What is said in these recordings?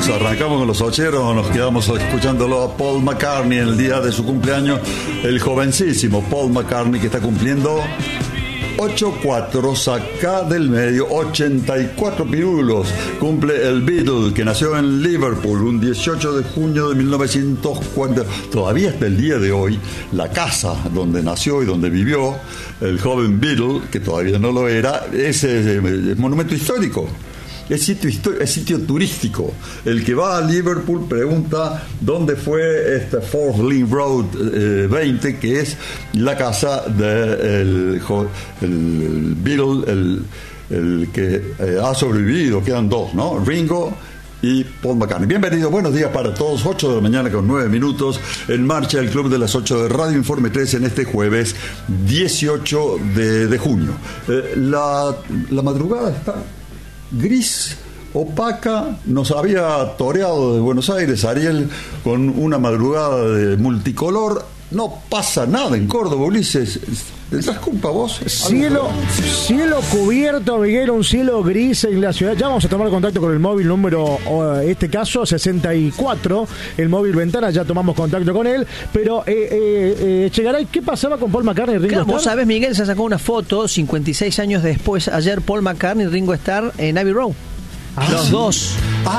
Arrancamos con los ocheros, nos quedamos escuchándolo a Paul McCartney en el día de su cumpleaños, el jovencísimo Paul McCartney, que está cumpliendo 84, saca del medio, 84 pirulos. Cumple el Beatle, que nació en Liverpool un 18 de junio de 1940. Todavía hasta el día de hoy, la casa donde nació y donde vivió el joven Beatle, que todavía no lo era, es monumento histórico. Es sitio turístico. El que va a Liverpool pregunta dónde fue este Fourth Lane Road 20, que es la casa del Beatle, el que ha sobrevivido. Quedan dos, ¿no? Ringo y Paul McCartney. Bienvenidos, buenos días para todos. 8 de la mañana con 9 minutos. En marcha el Club de las 8 de Radio Informe 3 en este jueves 18 de junio. La madrugada está gris, opaca. Nos había toreado de Buenos Aires Ariel con una madrugada de multicolor. No pasa nada en Córdoba, Ulises. ¿Tendrás culpa vos? Cielo cubierto, Miguel, un cielo gris en la ciudad. Ya vamos a tomar contacto con el móvil número, este caso, 64, el móvil Ventana, ya tomamos contacto con él. Pero, Chegaray, ¿qué pasaba con Paul McCartney y Ringo Starr? Vos sabés, Miguel, se sacó una foto 56 años después, ayer, Paul McCartney y Ringo Starr en Abbey Road. Los dos.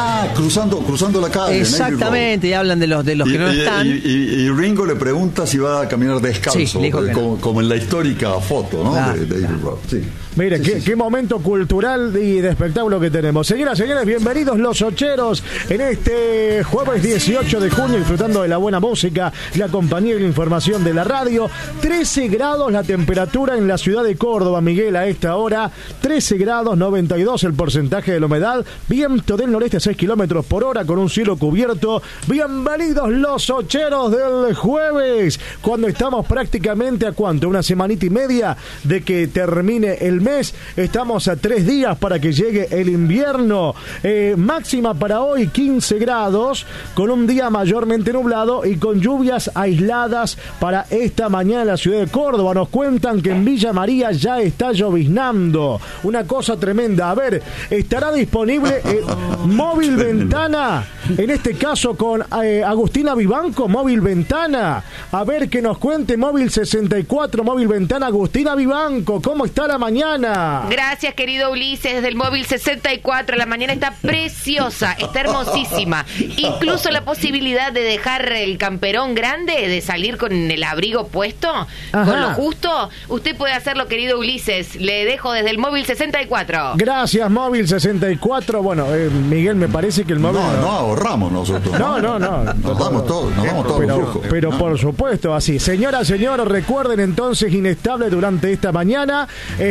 Cruzando la calle. Exactamente, y hablan de los que no están. Y Ringo le pregunta si va a caminar descalzo, sí, como en la histórica foto, ¿no? Claro, de Abbey Road. Sí. Mira, qué momento cultural y de espectáculo que tenemos. Señoras, señores, bienvenidos los ocheros en este jueves 18 de junio, disfrutando de la buena música, la compañía y la información de la radio. 13 grados la temperatura en la ciudad de Córdoba, Miguel, a esta hora. 13 grados, 92 el porcentaje de la humedad. Viento del noreste a 6 kilómetros por hora con un cielo cubierto. Bienvenidos los ocheros del jueves, cuando estamos prácticamente a ¿cuánto? Una semanita y media de que termine el mes. Estamos a 3 días para que llegue el invierno. Máxima para hoy 15 grados, con un día mayormente nublado y con lluvias aisladas para esta mañana en la ciudad de Córdoba. Nos cuentan que en Villa María ya está lloviznando. Una cosa tremenda. A ver, estará disponible móvil Ventana, en este caso con Agustina Vivanco, móvil Ventana. A ver, que nos cuente móvil 64, móvil Ventana, Agustina Vivanco. ¿Cómo está la mañana? Gracias, querido Ulises, del móvil 64. La mañana está preciosa, está hermosísima. Incluso la posibilidad de dejar el camperón grande, de salir con el abrigo puesto, ajá, con lo justo. Usted puede hacerlo, querido Ulises. Le dejo desde el móvil 64. Gracias, móvil 64. Bueno, Miguel, me parece que el móvil... No ahorramos nosotros. No. Nos damos todo el lujo. Pero por supuesto, así. Señoras, señores, recuerden entonces, inestable durante esta mañana.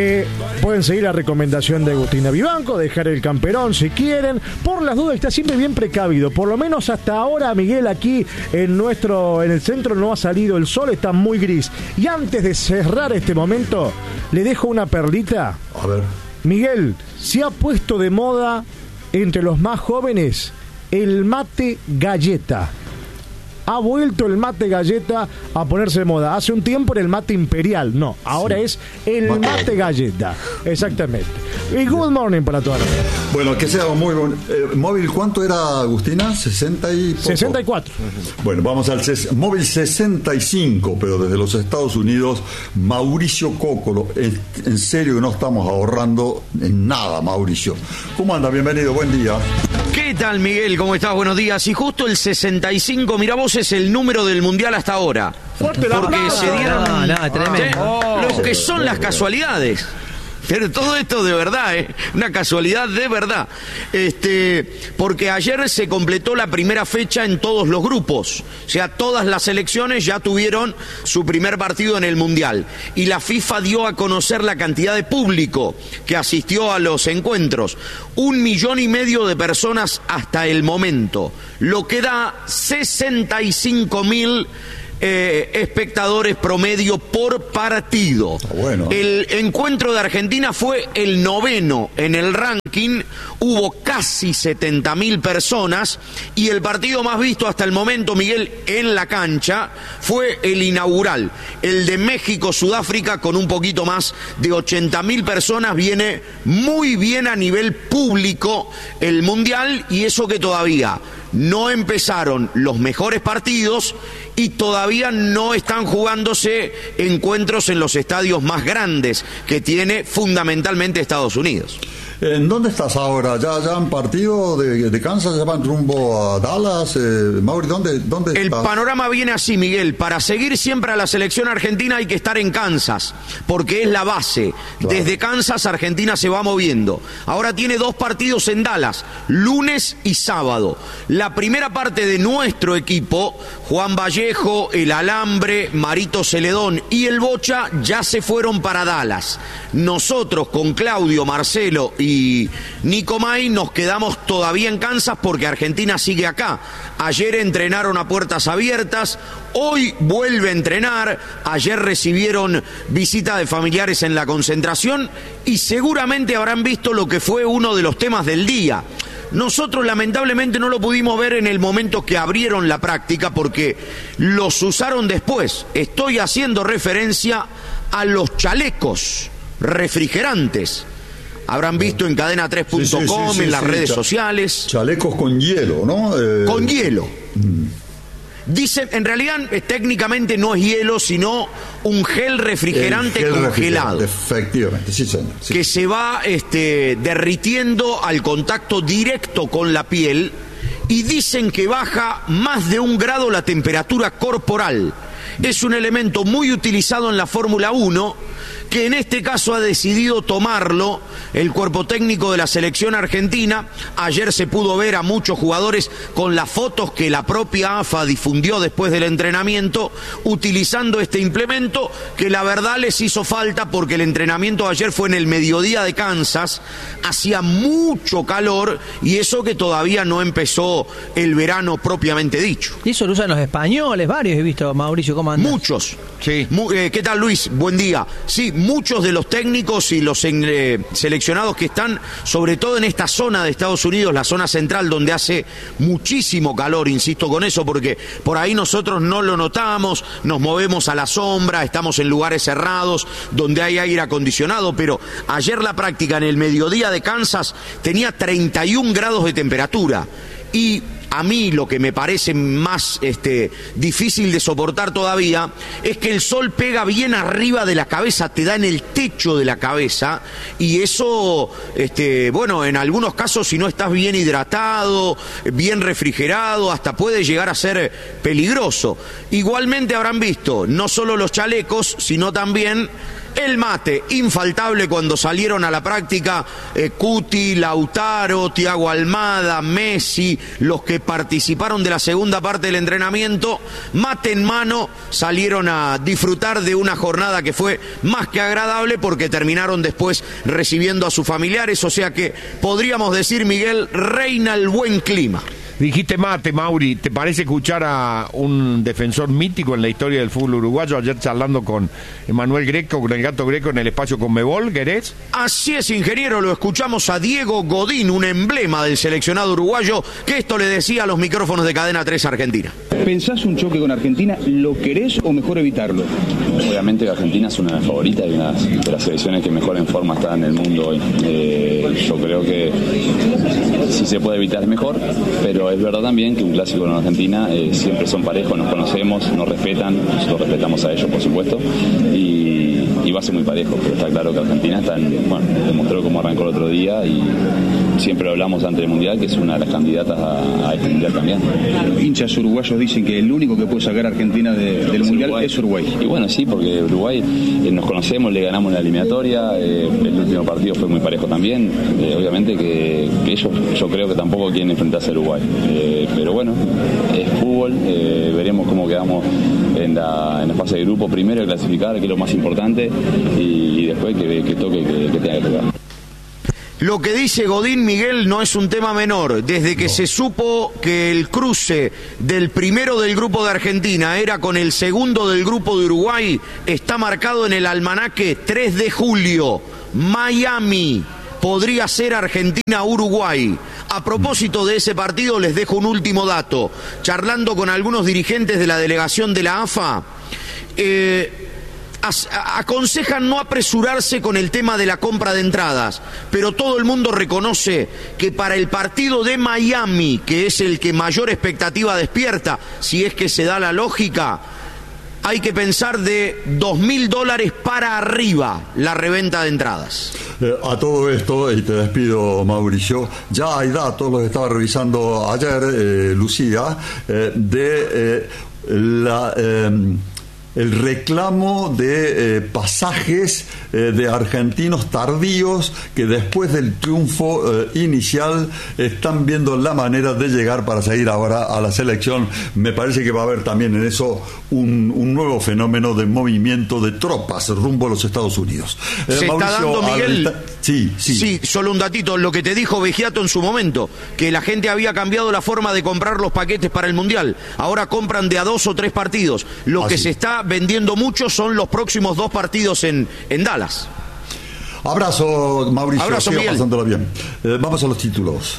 Pueden seguir la recomendación de Agustina Vivanco, dejar el camperón si quieren. Por las dudas, está siempre bien precavido. Por lo menos hasta ahora, Miguel, aquí en el centro no ha salido el sol, está muy gris. Y antes de cerrar este momento, le dejo una perlita. A ver. Miguel, se ha puesto de moda entre los más jóvenes el mate galleta. Ha vuelto el mate galleta a ponerse de moda. Hace un tiempo era el mate imperial. No, ahora sí, es el mate galleta. Exactamente. Y good morning para todos. Bueno, que sea muy bueno. ¿Móvil cuánto era, Agustina? 64. Bueno, vamos al móvil 65, pero desde los Estados Unidos, Mauricio Cócolo. En serio que no estamos ahorrando en nada, Mauricio. ¿Cómo anda? Bienvenido, buen día. ¿Qué tal, Miguel? ¿Cómo estás? Buenos días. Y justo el 65, mira vos, es el número del mundial hasta ahora. Fuerte la porque se dieron tremendo. Los que son las casualidades. Pero todo esto de verdad, una casualidad de verdad. Porque ayer se completó la primera fecha en todos los grupos. O sea, todas las selecciones ya tuvieron su primer partido en el Mundial. Y la FIFA dio a conocer la cantidad de público que asistió a los encuentros. 1,5 millones de personas hasta el momento. Lo que da 65.000 espectadores promedio por partido. Bueno. El encuentro de Argentina fue el 9º en el ranking, hubo casi 70.000 personas y el partido más visto hasta el momento, Miguel, en la cancha fue el inaugural, el de México-Sudáfrica, con un poquito más de 80.000 personas. Viene muy bien a nivel público el Mundial, y eso que todavía no empezaron los mejores partidos y todavía no están jugándose encuentros en los estadios más grandes que tiene fundamentalmente Estados Unidos. ¿En dónde estás ahora? ¿Ya han partido de Kansas? ¿Ya van rumbo a Dallas? Mauri, ¿dónde El estás? panorama viene así, Miguel. Para seguir siempre a la selección argentina hay que estar en Kansas, porque es la base. Claro. Desde Kansas, Argentina se va moviendo. Ahora tiene 2 partidos en Dallas, lunes y sábado. La primera parte de nuestro equipo, Juan Vallejo, El Alambre, Marito Celedón y el Bocha, ya se fueron para Dallas. Nosotros con Claudio, Marcelo y Nico May nos quedamos todavía en Kansas porque Argentina sigue acá. Ayer entrenaron a puertas abiertas, hoy vuelve a entrenar, ayer recibieron visita de familiares en la concentración y seguramente habrán visto lo que fue uno de los temas del día. Nosotros lamentablemente no lo pudimos ver en el momento que abrieron la práctica porque los usaron después. Estoy haciendo referencia a los chalecos refrigerantes. Habrán visto en cadena3.com, en las redes sociales. Chalecos con hielo, ¿no? Con hielo. Dicen, en realidad técnicamente no es hielo, sino un gel refrigerante El gel congelado. refrigerante, efectivamente, sí, señor. Sí. Que se va derritiendo al contacto directo con la piel, y dicen que baja más de 1 grado la temperatura corporal. Es un elemento muy utilizado en la Fórmula 1, que en este caso ha decidido tomarlo el cuerpo técnico de la selección argentina. Ayer se pudo ver a muchos jugadores con las fotos que la propia AFA difundió después del entrenamiento, utilizando este implemento que la verdad les hizo falta porque el entrenamiento de ayer fue en el mediodía de Kansas, hacía mucho calor y eso que todavía no empezó el verano propiamente dicho. Y eso lo usan los españoles, varios he visto, Mauricio, ¿cómo andas? Muchos. Sí. ¿Qué tal, Luis? Buen día. Sí, muchos de los técnicos y los seleccionados que están, sobre todo en esta zona de Estados Unidos, la zona central, donde hace muchísimo calor, insisto con eso, porque por ahí nosotros no lo notamos, nos movemos a la sombra, estamos en lugares cerrados, donde hay aire acondicionado, pero ayer la práctica en el mediodía de Kansas tenía 31 grados de temperatura. Y a mí lo que me parece más difícil de soportar todavía es que el sol pega bien arriba de la cabeza, te da en el techo de la cabeza, y eso, bueno, en algunos casos si no estás bien hidratado, bien refrigerado, hasta puede llegar a ser peligroso. Igualmente habrán visto no solo los chalecos, sino también el mate, infaltable cuando salieron a la práctica Cuti, Lautaro, Thiago Almada, Messi, los que participaron de la segunda parte del entrenamiento, mate en mano, salieron a disfrutar de una jornada que fue más que agradable porque terminaron después recibiendo a sus familiares, o sea que podríamos decir, Miguel, reina el buen clima. Dijiste mate, Mauri, ¿te parece escuchar a un defensor mítico en la historia del fútbol uruguayo? Ayer charlando con Emanuel Greco, con el Gato Greco en el espacio Conmebol, ¿querés? Así es, ingeniero, lo escuchamos a Diego Godín, un emblema del seleccionado uruguayo, que esto le decía a los micrófonos de Cadena 3 Argentina. ¿Pensás un choque con Argentina? ¿Lo querés o mejor evitarlo? Obviamente que Argentina es una de las favoritas y una de las selecciones que mejor en forma está en el mundo hoy. Yo creo que si se puede evitar es mejor, pero es verdad también que un clásico con Argentina siempre son parejos, nos conocemos, nos respetan, nosotros respetamos a ellos por supuesto, y va a ser muy parejo, pero está claro que Argentina demostró cómo arrancó el otro día y siempre lo hablamos antes del Mundial, que es una de las candidatas a este Mundial también. Los hinchas uruguayos dicen que el único que puede sacar a Argentina del Mundial es Uruguay. Y bueno, sí, porque Uruguay nos conocemos, le ganamos en la eliminatoria, el último partido fue muy parejo también, obviamente que ellos yo creo que tampoco quieren enfrentarse a Uruguay, pero bueno, es fútbol, veremos cómo quedamos en la fase de grupo, primero clasificar, que es lo más importante, y después que toque, que tenga que tocar. Lo que dice Godín, Miguel, no es un tema menor. Desde que se supo que el cruce del primero del grupo de Argentina era con el segundo del grupo de Uruguay, está marcado en el almanaque 3 de julio. Miami. Podría ser Argentina-Uruguay. A propósito de ese partido, les dejo un último dato. Charlando con algunos dirigentes de la delegación de la AFA, aconsejan no apresurarse con el tema de la compra de entradas, pero todo el mundo reconoce que para el partido de Miami, que es el que mayor expectativa despierta, si es que se da la lógica, hay que pensar de $2.000 para arriba la reventa de entradas. A todo esto, y te despido, Mauricio, ya hay datos, los estaba revisando ayer, Lucía, de el reclamo de pasajes de argentinos tardíos que después del triunfo inicial están viendo la manera de llegar para seguir ahora a la selección. Me parece que va a haber también en eso un nuevo fenómeno de movimiento de tropas rumbo a los Estados Unidos. Se Mauricio, está dando, Miguel. Sí, solo un datito, lo que te dijo Vegiato en su momento, que la gente había cambiado la forma de comprar los paquetes para el Mundial. Ahora compran de a 2 o 3 partidos. Lo que se está vendiendo mucho son los próximos 2 partidos en Dallas. Abrazo, Mauricio. Abrazo, Miguel. Pasándolo bien. Vamos a los títulos.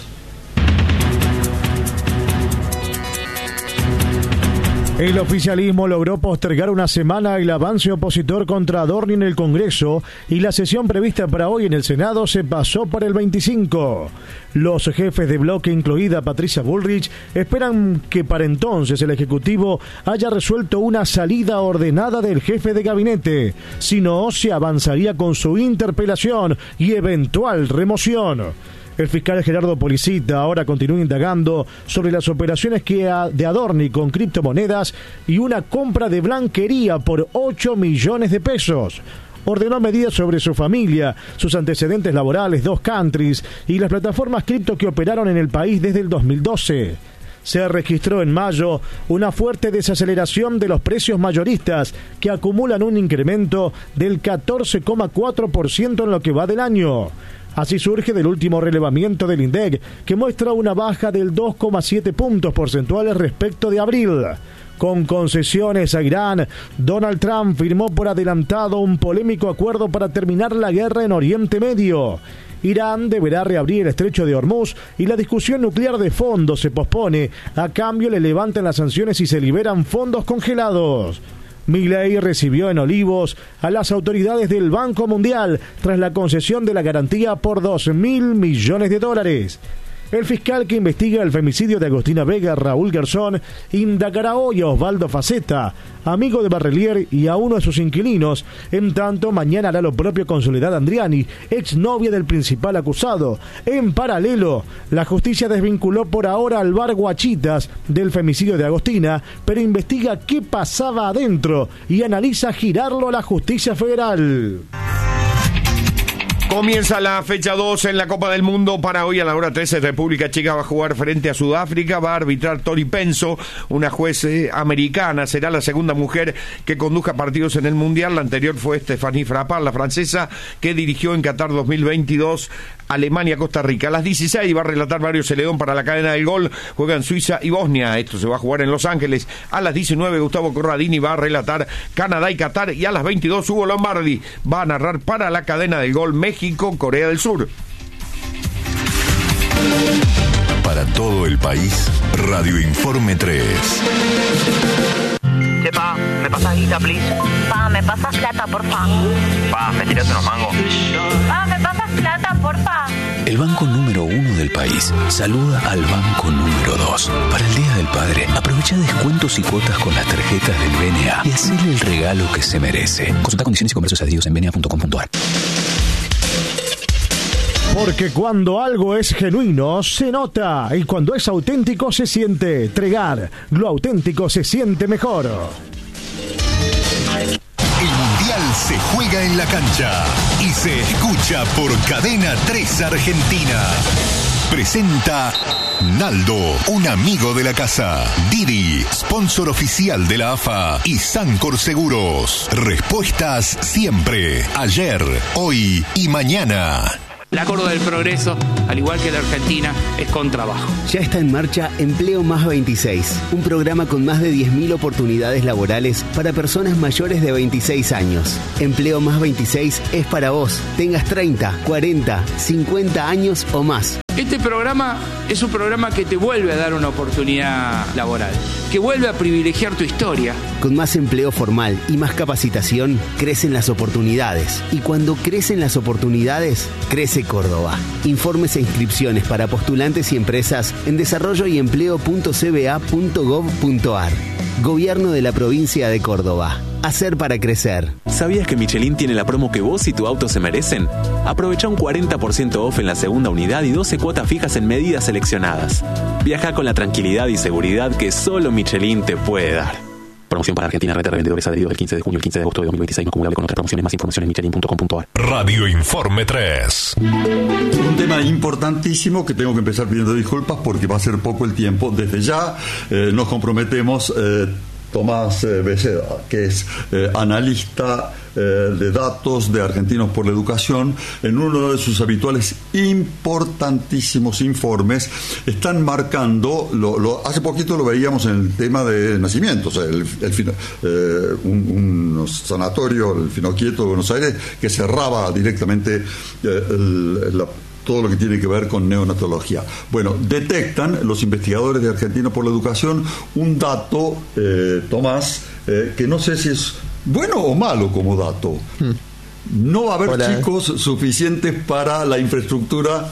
El oficialismo logró postergar una semana el avance opositor contra Adorni en el Congreso y la sesión prevista para hoy en el Senado se pasó para el 25. Los jefes de bloque, incluida Patricia Bullrich, esperan que para entonces el Ejecutivo haya resuelto una salida ordenada del jefe de gabinete. Si no, se avanzaría con su interpelación y eventual remoción. El fiscal Gerardo Policita ahora continúa indagando sobre las operaciones de Adorni con criptomonedas y una compra de blanquería por 8 millones de pesos. Ordenó medidas sobre su familia, sus antecedentes laborales, 2 countries y las plataformas cripto que operaron en el país desde el 2012. Se registró en mayo una fuerte desaceleración de los precios mayoristas que acumulan un incremento del 14,4% en lo que va del año. Así surge del último relevamiento del INDEC, que muestra una baja del 2,7 puntos porcentuales respecto de abril. Con concesiones a Irán, Donald Trump firmó por adelantado un polémico acuerdo para terminar la guerra en Oriente Medio. Irán deberá reabrir el estrecho de Hormuz y la discusión nuclear de fondo se pospone. A cambio le levantan las sanciones y se liberan fondos congelados. Milei recibió en Olivos a las autoridades del Banco Mundial tras la concesión de la garantía por $2.000 millones. El fiscal que investiga el femicidio de Agostina Vega, Raúl Garzón, indagará hoy a Osvaldo Faceta, amigo de Barrelier y a uno de sus inquilinos. En tanto, mañana hará lo propio con Soledad Andriani, exnovia del principal acusado. En paralelo, la justicia desvinculó por ahora al bar Guachitas del femicidio de Agostina, pero investiga qué pasaba adentro y analiza girarlo a la justicia federal. Comienza la fecha 2 en la Copa del Mundo. Para hoy a la hora 13, República Checa va a jugar frente a Sudáfrica. Va a arbitrar Tori Penso, una juez americana. Será la segunda mujer que conduzca partidos en el Mundial. La anterior fue Stéphanie Frappart, la francesa, que dirigió en Qatar 2022 Alemania-Costa Rica. A las 16 va a relatar Mario Celedón para la cadena del gol. Juegan Suiza y Bosnia. Esto se va a jugar en Los Ángeles. A las 19 Gustavo Corradini va a relatar Canadá y Qatar. Y a las 22 Hugo Lombardi va a narrar para la cadena del gol México, Corea del Sur. Para todo el país, Radio Informe 3. Che, pa, ¿me pasas guita, please? Pa, ¿me pasas plata, porfa? Pa, ¿me tiras unos mangos? Pa, ¿me pasas plata, porfa? El banco número 1 del país saluda al banco número 2. Para el Día del Padre, aprovecha descuentos y cuotas con las tarjetas del BNA y hacele el regalo que se merece. Consulta condiciones y comercios adheridos en bna.com.ar. Porque cuando algo es genuino, se nota. Y cuando es auténtico, se siente. Tregar. Lo auténtico se siente mejor. El Mundial se juega en la cancha y se escucha por Cadena 3 Argentina. Presenta Naldo, un amigo de la casa. Didi, sponsor oficial de la AFA. Y Sancor Seguros. Respuestas siempre. Ayer, hoy y mañana. La Córdoba del Progreso, al igual que la Argentina, es con trabajo. Ya está en marcha Empleo Más 26, un programa con más de 10.000 oportunidades laborales para personas mayores de 26 años. Empleo Más 26 es para vos, tengas 30, 40, 50 años o más. Este programa es un programa que te vuelve a dar una oportunidad laboral, que vuelve a privilegiar tu historia. Con más empleo formal y más capacitación, crecen las oportunidades. Y cuando crecen las oportunidades, crece Córdoba. Informes e inscripciones para postulantes y empresas en desarrolloyempleo.cba.gov.ar. Gobierno de la provincia de Córdoba. Hacer para crecer. ¿Sabías que Michelin tiene la promo que vos y tu auto se merecen? Aprovecha un 40% off en la segunda unidad y 12 cuotas fijas en medidas seleccionadas. Viaja con la tranquilidad y seguridad que solo Michelin te puede dar. Promoción para Argentina, red de revendedores adheridos del 15 de junio al 15 de agosto de 2026, no acumulable con otras promociones. Más información en michelin.com.ar. Radio Informe 3. Un tema importantísimo que tengo que empezar pidiendo disculpas porque va a ser poco el tiempo. Desde ya nos comprometemos... Tomás Beceda, que es analista de datos de Argentinos por la Educación, en uno de sus habituales importantísimos informes, están marcando, hace poquito lo veíamos en el tema de nacimientos, un sanatorio, el Finoquieto de Buenos Aires, que cerraba directamente todo lo que tiene que ver con neonatología. Bueno, detectan los investigadores de Argentinos por la Educación un dato, Tomás, que no sé si es bueno o malo como dato. No va a haber chicos suficientes para la infraestructura,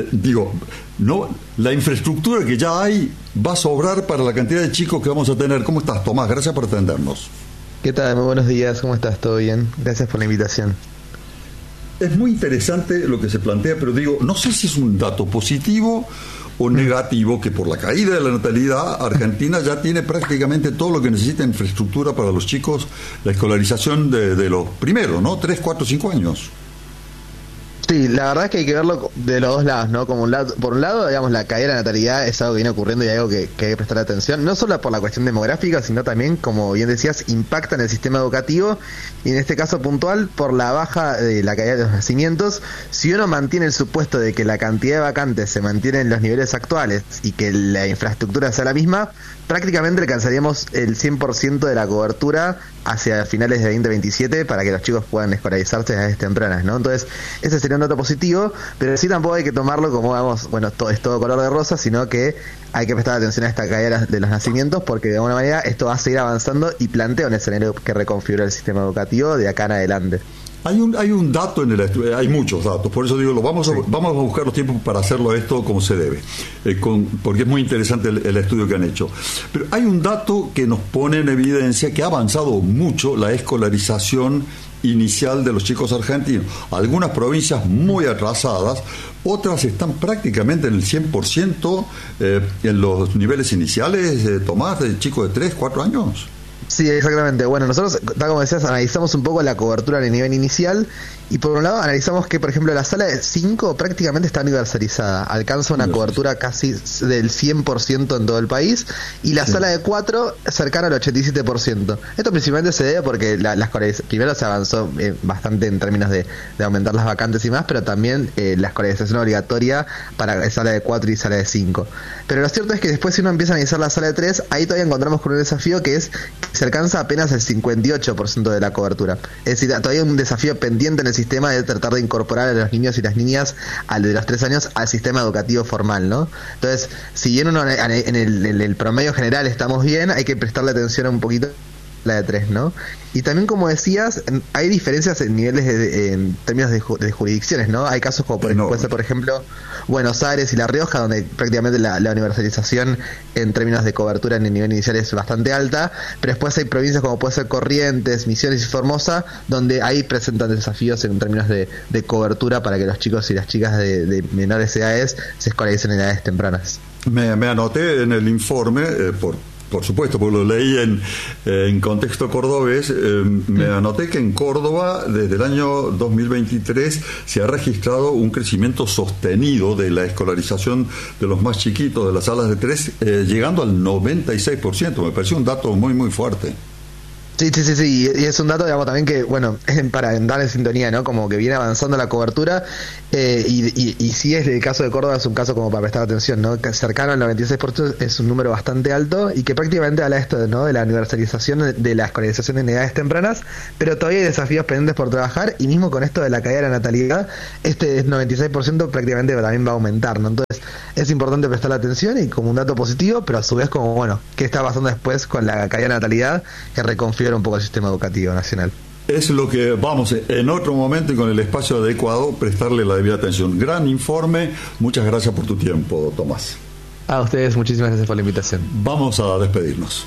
la infraestructura que ya hay va a sobrar para la cantidad de chicos que vamos a tener. ¿Cómo estás, Tomás? Gracias por atendernos. ¿Qué tal? Muy buenos días, ¿cómo estás? ¿Todo bien? Gracias por la invitación. Es muy interesante lo que se plantea, pero no sé si es un dato positivo o negativo, que por la caída de la natalidad, Argentina ya tiene prácticamente todo lo que necesita en infraestructura para los chicos, la escolarización de los primeros, ¿no? 3, 4, 5 años. Sí, la verdad es que hay que verlo de los dos lados, ¿no? Como por un lado, digamos, la caída de la natalidad es algo que viene ocurriendo y algo que hay que prestar atención, no solo por la cuestión demográfica, sino también, como bien decías, impacta en el sistema educativo y en este caso puntual por la baja de la caída de los nacimientos. Si uno mantiene el supuesto de que la cantidad de vacantes se mantiene en los niveles actuales y que la infraestructura sea la misma, prácticamente alcanzaríamos el 100% de la cobertura hacia finales de 2027 para que los chicos puedan escolarizarse a edades tempranas, ¿no? Entonces, ese sería un dato positivo, pero sí tampoco hay que tomarlo como, es todo color de rosa, sino que hay que prestar atención a esta caída de los nacimientos, porque de alguna manera esto va a seguir avanzando y plantea un escenario que reconfigura el sistema educativo de acá en adelante. Hay un dato en el estudio, hay muchos datos, por eso digo, vamos a buscar los tiempos para hacerlo esto como se debe, porque es muy interesante el estudio que han hecho. Pero hay un dato que nos pone en evidencia que ha avanzado mucho la escolarización inicial de los chicos argentinos. Algunas provincias muy atrasadas, otras están prácticamente en el 100% en los niveles iniciales, Tomás, de chicos de 3, 4 años. Sí, exactamente. Bueno, nosotros, tal como decías, analizamos un poco la cobertura en el nivel inicial y por un lado analizamos que, por ejemplo, la sala de 5 prácticamente está universalizada, alcanza una cobertura casi del 100% en todo el país y la sala de 4 cercana al 87%. Esto principalmente se debe porque primero se avanzó bastante en términos de aumentar las vacantes y más, pero también la escolarización obligatoria para sala de 4 y sala de 5. Pero lo cierto es que después, si uno empieza a analizar la sala de 3, ahí todavía encontramos con un desafío que es que se alcanza apenas el 58% de la cobertura. Es decir, todavía hay un desafío pendiente en el sistema de tratar de incorporar a los niños y las niñas de los 3 años al sistema educativo formal, ¿no? Entonces, si bien uno en el promedio general estamos bien, hay que prestarle atención a un poquito la de 3, ¿no? Y también, como decías, hay diferencias en niveles en términos de jurisdicciones, ¿no? Hay casos como puede ser, por ejemplo, Buenos Aires y La Rioja, donde prácticamente la universalización en términos de cobertura en el nivel inicial es bastante alta, pero después hay provincias como puede ser Corrientes, Misiones y Formosa, donde ahí presentan desafíos en términos de cobertura para que los chicos y las chicas de menores edades se escolaricen en edades tempranas. Me anoté en el informe, por supuesto, porque lo leí en contexto cordobés, me anoté que en Córdoba, desde el año 2023, se ha registrado un crecimiento sostenido de la escolarización de los más chiquitos, de las salas de 3, llegando al 96%. Me pareció un dato muy, muy fuerte. Sí, y es un dato, digamos, también que, bueno, para andar en sintonía, ¿no? Como que viene avanzando la cobertura, y sí es el caso de Córdoba, es un caso como para prestar atención, ¿no? Que cercano al 96% es un número bastante alto, y que prácticamente habla esto, ¿no? De la universalización de la escolarización en edades tempranas, pero todavía hay desafíos pendientes por trabajar, y mismo con esto de la caída de la natalidad, este 96% prácticamente también va a aumentar, ¿no? Entonces, es importante prestar atención, y como un dato positivo, pero a su vez como, bueno, ¿qué está pasando después con la caída de natalidad? Que reconfigura un poco el sistema educativo nacional. Es lo que vamos en otro momento y con el espacio adecuado prestarle la debida atención. Gran informe, muchas gracias por tu tiempo, Tomás. A ustedes, muchísimas gracias por la invitación. Vamos a despedirnos.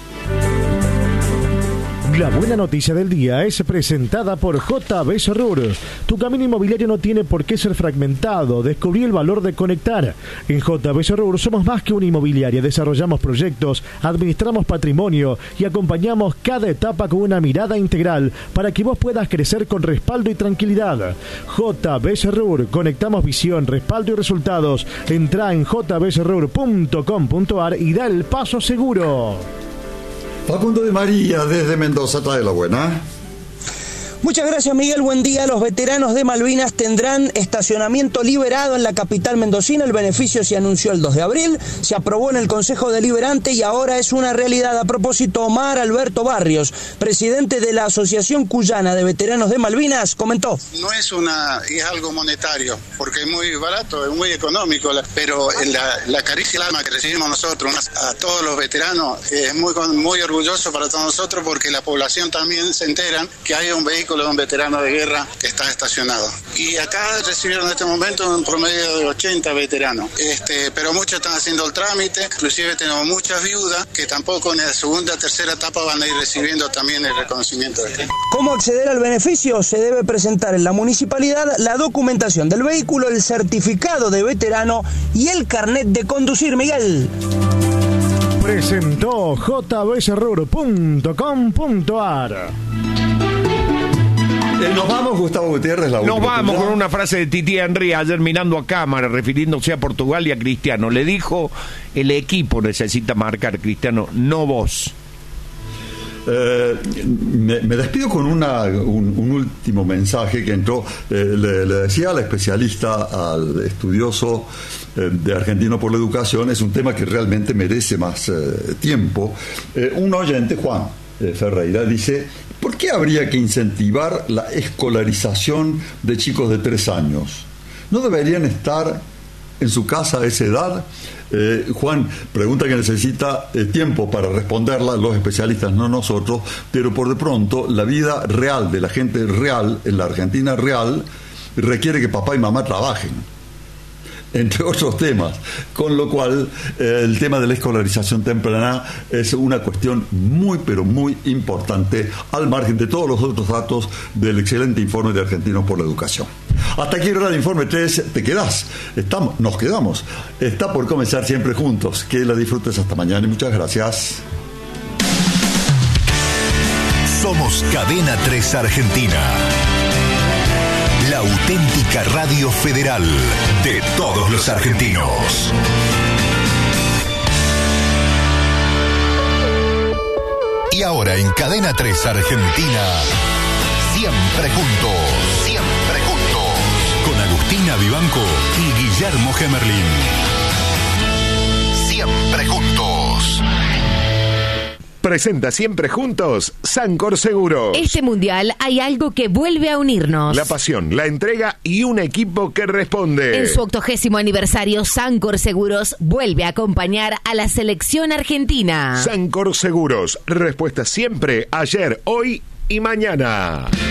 La buena noticia del día es presentada por JB Serrur. Tu camino inmobiliario no tiene por qué ser fragmentado. Descubrí el valor de conectar. En JB Serrur somos más que una inmobiliaria. Desarrollamos proyectos, administramos patrimonio y acompañamos cada etapa con una mirada integral para que vos puedas crecer con respaldo y tranquilidad. JB Serrur. Conectamos visión, respaldo y resultados. Entrá en jbserrur.com.ar y da el paso seguro. Facundo de María, desde Mendoza, trae la buena. Muchas gracias, Miguel. Buen día. Los veteranos de Malvinas tendrán estacionamiento liberado en la capital mendocina. El beneficio se anunció el 2 de abril, se aprobó en el Consejo Deliberante y ahora es una realidad. A propósito, Omar Alberto Barrios, presidente de la Asociación Cuyana de Veteranos de Malvinas, comentó. No es es algo monetario, porque es muy barato, es muy económico, pero la caricia que recibimos nosotros a todos los veteranos es muy orgulloso para todos nosotros, porque la población también se enteran que hay un vehículo de un veterano de guerra que está estacionado. Y acá recibieron en este momento un promedio de 80 veteranos, pero muchos están haciendo el trámite, inclusive tenemos muchas viudas que tampoco en la segunda o tercera etapa van a ir recibiendo también el reconocimiento de esto. ¿Cómo acceder al beneficio? Se debe presentar en la municipalidad la documentación del vehículo, el certificado de veterano y el carnet de conducir, Miguel. Presentó jbserrur.com.ar. Nos vamos, Gustavo Gutiérrez. Nos vamos con una frase de Titi Henry ayer mirando a cámara, refiriéndose a Portugal y a Cristiano. Le dijo, el equipo necesita marcar, Cristiano, no vos. Me despido con un último mensaje que entró. Le decía al especialista, al estudioso de Argentino por la Educación, es un tema que realmente merece más tiempo. Un oyente, Juan Ferreira, dice: ¿por qué habría que incentivar la escolarización de chicos de 3 años? ¿No deberían estar en su casa a esa edad? Juan, pregunta que necesita tiempo para responderla, los especialistas, no nosotros, pero por de pronto la vida real de la gente real, en la Argentina real, requiere que papá y mamá trabajen, entre otros temas, con lo cual el tema de la escolarización temprana es una cuestión muy, pero muy importante, al margen de todos los otros datos del excelente informe de Argentinos por la Educación. Hasta aquí el Informe 3, te quedás, nos quedamos, está por comenzar Siempre Juntos, que la disfrutes hasta mañana y muchas gracias. Somos Cadena 3 Argentina, la auténtica radio federal de todos los argentinos. Y ahora en Cadena 3 Argentina, Siempre Juntos, Siempre Juntos, con Agustina Vivanco y Guillermo Gemerlin. Siempre Juntos. Presenta Siempre Juntos Sancor Seguros. Este mundial hay algo que vuelve a unirnos. La pasión, la entrega y un equipo que responde. En su 80º aniversario, Sancor Seguros vuelve a acompañar a la selección argentina. Sancor Seguros, respuesta siempre, ayer, hoy y mañana.